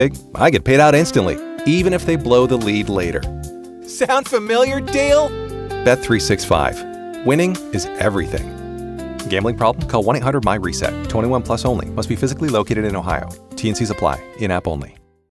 I get paid out instantly, even if they blow the lead later. Sound familiar, Dale? Bet365. Winning is everything. Gambling problem? Call 1-800-MY-RESET. 21 plus only. Must be physically located in Ohio. T&Cs apply. In-app only.